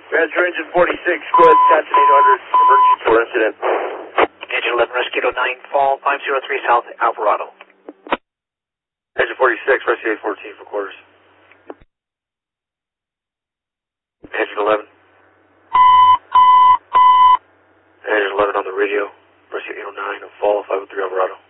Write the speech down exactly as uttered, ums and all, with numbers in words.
Rescue Engine forty-six, go ahead, Captain eight hundred, emergency for incident. Engine eleven, Rescue eight oh nine, fall five oh three South Alvarado. Engine forty-six, Rescue eight fourteen for quarters. Engine eleven. Engine eleven on the radio, Rescue eight oh nine, fall five oh three Alvarado.